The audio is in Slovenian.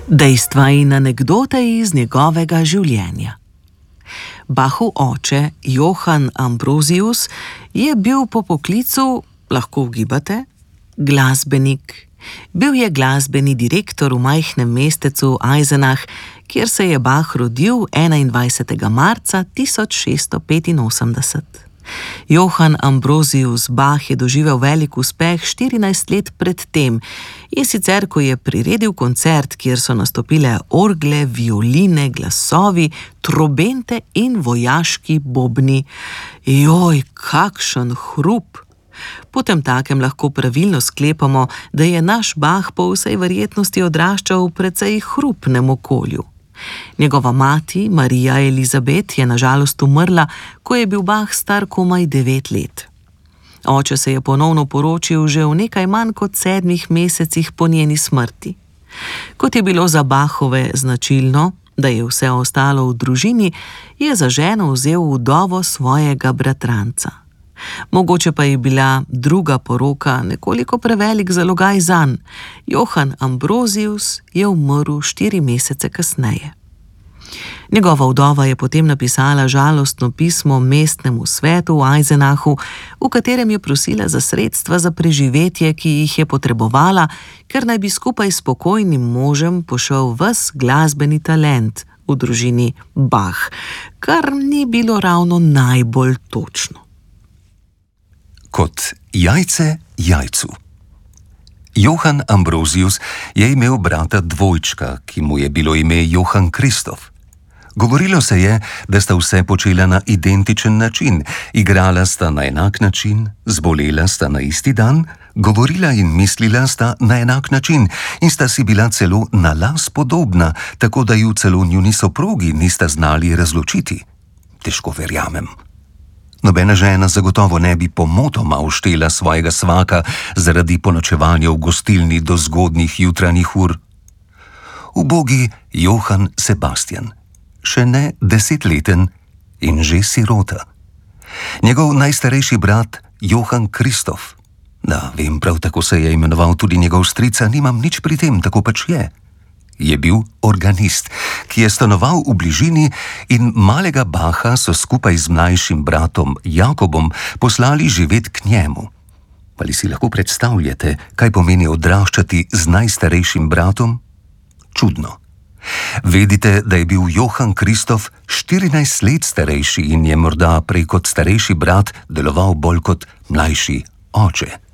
Dejstva in anekdote iz njegovega življenja. Bachov oče, Johann Ambrosius, je bil po poklicu, lahko ugibate, glasbenik. Bil je glasbeni direktor v majhnem mestecu Eisenach, kjer se je Bach rodil 21. marca 1685. Johann Ambrosius Bach je doživel velik uspeh 14 let pred tem, in sicer, ko je priredil koncert, kjer so nastopile orgle, violine, glasovi, trobente in vojaški bobni. Joj, kakšen hrup! Potemtakem lahko pravilno sklepamo, da je naš Bach po vsej verjetnosti odraščal v precej hrupnem okolju. Njegova mati, Marija Elizabet, je na žalost umrla, ko je bil Bach star komaj 9 let. Oče se je ponovno poročil že v nekaj manj kot 7 mesecih po njeni smrti. Kot je bilo za Bachove značilno, da je vse ostalo v družini, je za ženo vzel vdovo svojega bratranca. Mogoče pa je bila druga poroka nekoliko prevelik zalogaj zanj. Johann Ambrosius je umrl 4 mesece kasneje. Njegova vdova je potem napisala žalostno pismo mestnemu svetu v Eisenachu, v katerem je prosila za sredstva za preživetje, ki jih je potrebovala, ker naj bi skupaj s pokojnim možem pošel ves glasbeni talent v družini Bach, kar ni bilo ravno najbolj točno. Kot jajce jajcu. Johann Ambrosius je imel brata dvojčka, ki mu je bilo ime Johann Christoph. Govorilo se je, da sta vse počela na identičen način, igrala sta na enak način, zbolela sta na isti dan, govorila in mislila sta na enak način in sta si bila celo na las podobna, tako da ju celo njuni soprogi nista znali razločiti. Težko verjamem. Nobena žena zagotovo ne bi pomotoma uštela svojega svaka zaradi ponočevanja v gostilni do zgodnjih jutranjih ur. Ubogi Johann Sebastian, še ne 10-leten in že sirota. Njegov najstarejši brat Johann Christoph, da vem, prav tako se je imenoval tudi njegov strica, nimam nič pri tem, tako pač je bil organist, ki je stanoval v bližini, in malega Bacha so skupaj z mlajšim bratom Jakobom poslali živet k njemu. Ali si lahko predstavljate, kaj pomeni odraščati z najstarejšim bratom? Čudno. Vedite, da je bil Johann Christoph 14 let starejši in je morda prej kot starejši brat deloval bolj kot mlajši oče.